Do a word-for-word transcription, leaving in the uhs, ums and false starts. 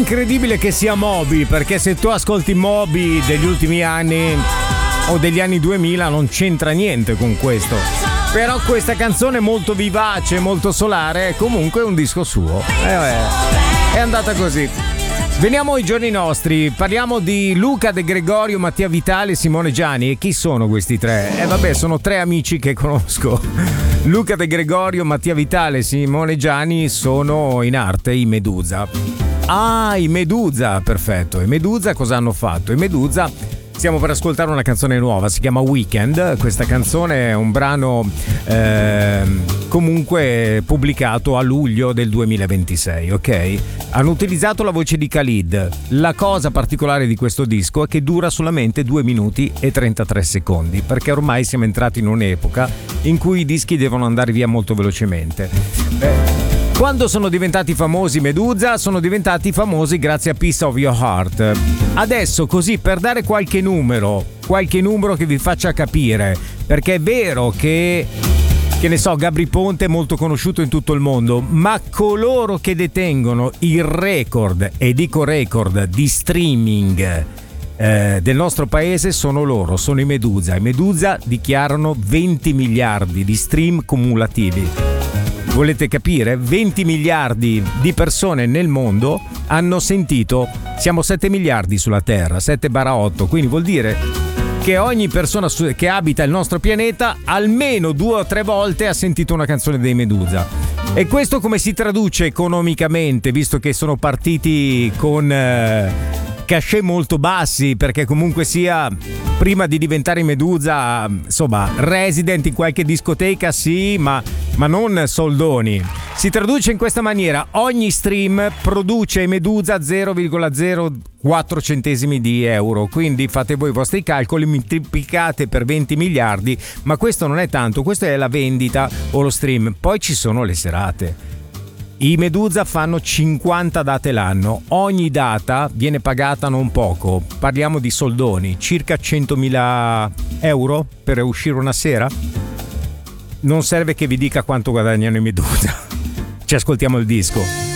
incredibile che sia Moby, perché se tu ascolti Moby degli ultimi anni o degli anni duemila non c'entra niente con questo. Però questa canzone è molto vivace, molto solare, è comunque un disco suo. Eh, eh, è andata così. Veniamo ai giorni nostri, parliamo di Luca De Gregorio, Mattia Vitale e Simone Gianni. E chi sono questi tre? Eh vabbè, sono tre amici che conosco. Luca De Gregorio, Mattia Vitale e Simone Gianni sono in arte i Medusa. Ah, i Medusa, perfetto. I Medusa cosa hanno fatto? I Medusa... Stiamo per ascoltare una canzone nuova, si chiama Weekend. Questa canzone è un brano eh, comunque pubblicato a luglio del duemilaventisei, ok? Hanno utilizzato la voce di Khalid. La cosa particolare di questo disco è che dura solamente due minuti e trentatré secondi, perché ormai siamo entrati in un'epoca in cui i dischi devono andare via molto velocemente. Beh, quando sono diventati famosi Medusa, sono diventati famosi grazie a Piece of Your Heart. Adesso, così, per dare qualche numero, qualche numero che vi faccia capire, perché è vero che, che ne so, Gabry Ponte è molto conosciuto in tutto il mondo, ma coloro che detengono il record, e dico record, di streaming eh, del nostro paese sono loro, sono i Medusa. I Medusa dichiarano venti miliardi di stream cumulativi. Volete capire? venti miliardi di persone nel mondo hanno sentito, siamo sette miliardi sulla Terra, sette barra otto, quindi vuol dire che ogni persona che abita il nostro pianeta almeno due o tre volte ha sentito una canzone dei Medusa. E questo come si traduce economicamente, visto che sono partiti con eh, cachet molto bassi, perché comunque sia... Prima di diventare Medusa, insomma, resident in qualche discoteca sì, ma, ma non soldoni. Si traduce in questa maniera: ogni stream produce Medusa zero virgola zero quattro centesimi di euro. Quindi fate voi i vostri calcoli, moltiplicate per venti miliardi, ma questo non è tanto, questa è la vendita o lo stream. Poi ci sono le serate. I Medusa fanno cinquanta date l'anno, ogni data viene pagata non poco, parliamo di soldoni, circa centomila euro per uscire una sera. Non serve che vi dica quanto guadagnano i Medusa, ci ascoltiamo il disco.